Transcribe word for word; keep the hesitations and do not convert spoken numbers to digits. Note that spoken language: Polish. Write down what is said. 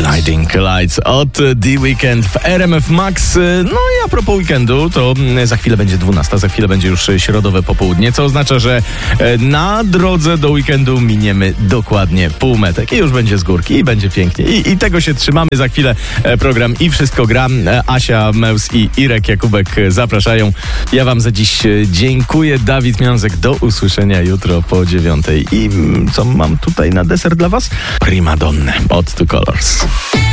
Blinding Lights od The Weeknd w R M F Max. No i a propos weekendu, to za chwilę będzie dwunasta, za chwilę będzie już środowe popołudnie, co oznacza, że na drodze do weekendu miniemy dokładnie półmetek i już będzie z górki i będzie pięknie. I, i tego się trzymamy. Za chwilę program I Wszystko Gra. Asia Meus i Irek Jakubek zapraszają. Ja wam za dziś dziękuję. Dawid Miązek, do usłyszenia jutro po dziewiątej. I co mam tutaj na deser dla was? Prima Donna od Two Colors.